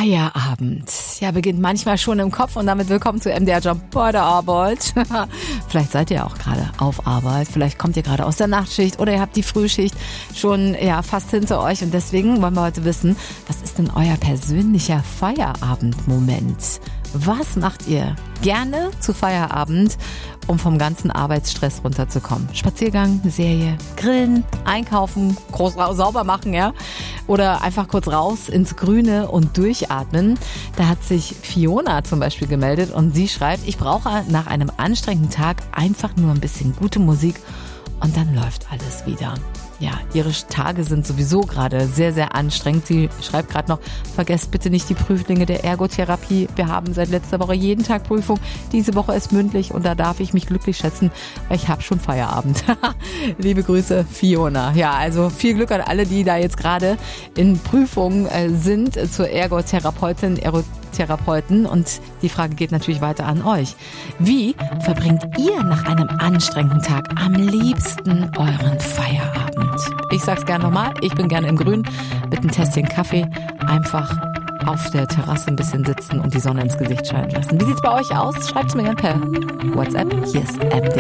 Feierabend. Ja, beginnt manchmal schon im Kopf und damit willkommen zu MDR Job bei der Arbeit. Vielleicht seid ihr auch gerade auf Arbeit, vielleicht kommt ihr gerade aus der Nachtschicht oder ihr habt die Frühschicht schon fast hinter euch und deswegen wollen wir heute wissen, was ist denn euer persönlicher Feierabendmoment? Was macht ihr gerne zu Feierabend, um vom ganzen Arbeitsstress runterzukommen? Spaziergang, eine Serie, grillen, einkaufen, groß sauber machen, ja? Oder einfach kurz raus ins Grüne und durchatmen. Da hat sich Fiona zum Beispiel gemeldet und sie schreibt, ich brauche nach einem anstrengenden Tag einfach nur ein bisschen gute Musik und dann läuft alles wieder. Ja, ihre Tage sind sowieso gerade sehr, sehr anstrengend. Sie schreibt gerade noch, vergesst bitte nicht die Prüflinge der Ergotherapie. Wir haben seit letzter Woche jeden Tag Prüfung. Diese Woche ist mündlich und da darf ich mich glücklich schätzen, weil ich habe schon Feierabend. Liebe Grüße, Fiona. Ja, also viel Glück an alle, die da jetzt gerade in Prüfung sind zur Ergotherapeuten und die Frage geht natürlich weiter an euch. Wie verbringt ihr nach einem anstrengenden Tag am liebsten euren Feierabend? Ich sag's gerne nochmal, ich bin gerne im Grün mit einem Tässchen Kaffee, einfach auf der Terrasse ein bisschen sitzen und die Sonne ins Gesicht scheinen lassen. Wie sieht's bei euch aus? Schreibt's mir gerne per WhatsApp. Hier ist MDR.